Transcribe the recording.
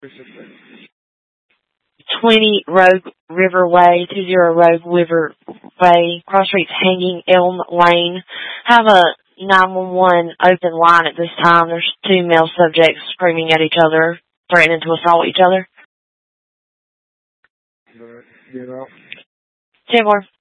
20 Rogue River Way, 20 Rogue River Way, Cross Streets Hanging Elm Lane. Have a 911 open line at this time. There's 2 male subjects screaming at each other, threatening to assault each other. 10-4.